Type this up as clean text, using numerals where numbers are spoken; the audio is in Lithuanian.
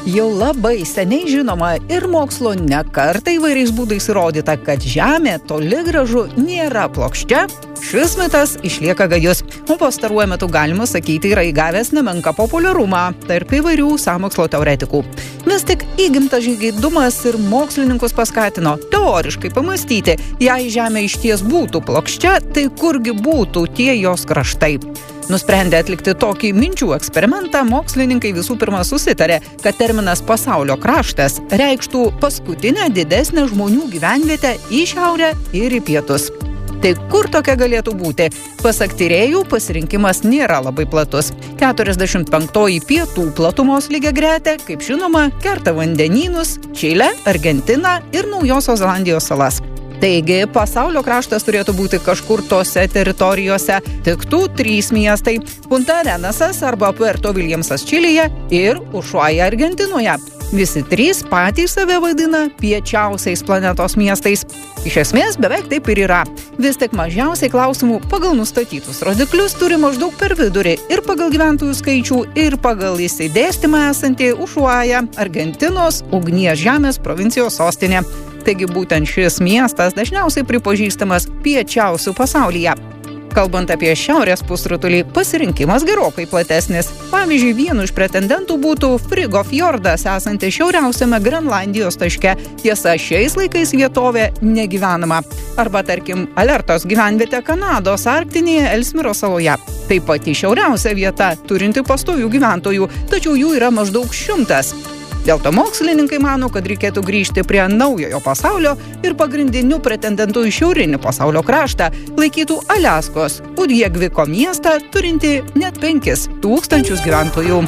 Jau labai seniai žinoma ir mokslo ne kartą įvairiais būdais įrodyta, kad Žemė toli gražu nėra plokščia, šis mitas išlieka gajus. O pastaruoju metu galima sakyti yra įgavęs nemenką populiarumą tarp įvairių sąmokslo teoretikų. Vis tik įgimtas žingeidumas ir mokslininkus paskatino teoriškai pamastyti, jei Žemė išties būtų plokščia, tai kurgi būtų tie jos kraštai. Nusprendę atlikti tokį minčių eksperimentą, mokslininkai visų pirma susitarė, kad terminas pasaulio kraštas reikštų paskutinę didesnę žmonių gyvenvietę į šiaurę ir į pietus. Tai kur tokia galėtų būti? Pasak tyrėjų, pasirinkimas nėra labai platus. 45 pietų platumos lygiagretė, kaip žinoma, kerta vandenynus, Čilę, Argentiną ir Naujosios Zelandijos salas. Taigi, pasaulio kraštas turėtų būti kažkur tose teritorijose. Tiktų 3 miestai – Punta Arenasas arba Puerto Williamsas Čilėje ir Ušuaja Argentinoje. Visi 3 patys save vadina piečiausiais planetos miestais. Iš esmės, beveik taip ir yra. Vis tik mažiausiai klausimų pagal nustatytus rodiklius turi maždaug per vidurį ir pagal gyventojų skaičių, ir pagal išsidėstymą esantį Ušuaja, Argentinos, ugnies žemės provincijos sostinė. Taigi būtent šis miestas dažniausiai pripažįstamas piečiausiu pasaulyje. Kalbant apie šiaurės pusrutulį, pasirinkimas gerokai platesnis. Pavyzdžiui, vienu iš pretendentų būtų Frigo fjordas, esantis šiauriausiame Grenlandijos taške. Tiesa, šiais laikais vietovė negyvenama. Arba, tarkim, Alertos gyvenvietė Kanados arktinėje Elsmiro saloje. Tai pati šiauriausia vieta, turinti pastovių gyventojų, tačiau jų yra maždaug 100. Dėl to mokslininkai mano, kad reikėtų grįžti prie naujojo pasaulio ir pagrindiniu pretendentu į šiaurinį pasaulio kraštą laikytų Aliaskos Udjegviko miestą, turinti net 5 000 gyventojų.